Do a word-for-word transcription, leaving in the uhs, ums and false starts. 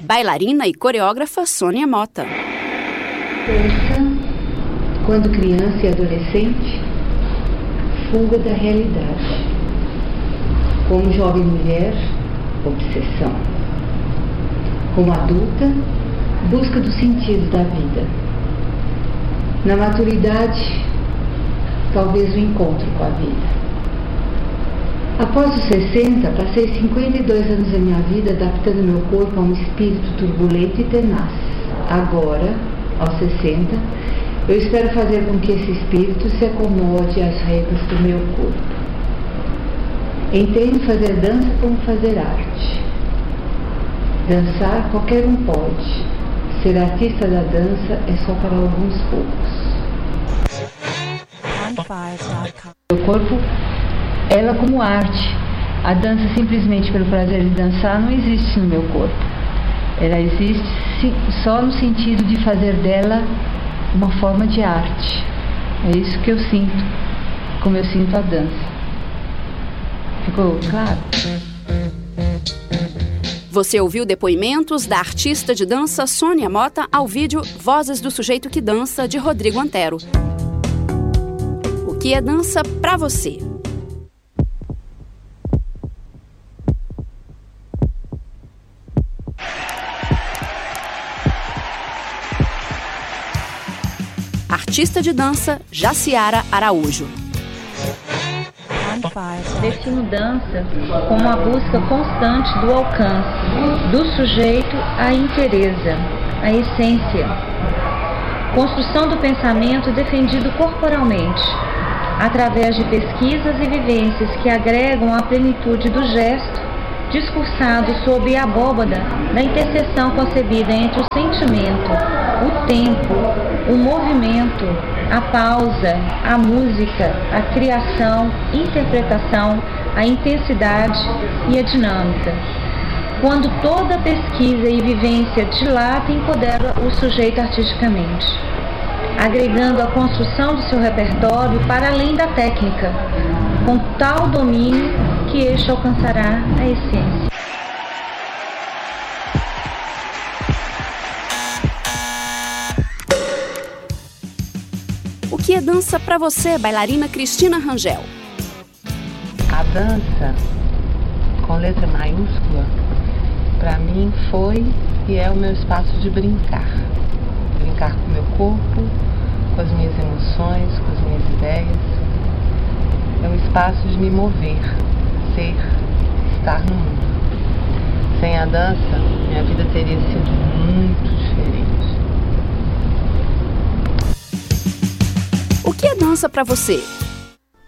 bailarina e coreógrafa Sônia Mota. Dança, quando criança e adolescente, fuga da realidade. Como jovem mulher, obsessão. Como adulta, busca do sentido da vida. Na maturidade, talvez o encontro com a vida. Após os sessenta, passei cinquenta e dois anos da minha vida adaptando meu corpo a um espírito turbulento e tenaz. Agora, aos sessenta, eu espero fazer com que esse espírito se acomode às regras do meu corpo. Entendo fazer dança como fazer arte. Dançar qualquer um pode. Ser artista da dança é só para alguns poucos. Meu corpo, ela como arte. A dança simplesmente pelo prazer de dançar não existe no meu corpo. Ela existe só no sentido de fazer dela uma forma de arte. É isso que eu sinto, como eu sinto a dança. Ficou claro? Você ouviu depoimentos da artista de dança Sônia Mota ao vídeo Vozes do Sujeito que Dança, de Rodrigo Antero. O que é dança pra você? Artista de dança Jaciara Araújo. Defino dança como a busca constante do alcance, do sujeito à inteireza, à essência. Construção do pensamento defendido corporalmente, através de pesquisas e vivências que agregam a plenitude do gesto, discursado sob a abóbada da interseção concebida entre o sentimento, o tempo, o movimento, a pausa, a música, a criação, interpretação, a intensidade e a dinâmica. Quando toda pesquisa e vivência dilata e empodera o sujeito artisticamente, agregando a construção do seu repertório para além da técnica, com tal domínio que este alcançará a essência. O que é dança pra você, bailarina Cristina Rangel? A dança, com letra maiúscula, pra mim foi e é o meu espaço de brincar. Brincar com o meu corpo, com as minhas emoções, com as minhas ideias. É um espaço de me mover, ser, estar no mundo. Sem a dança, minha vida teria sido muito diferente. O que é dança pra você?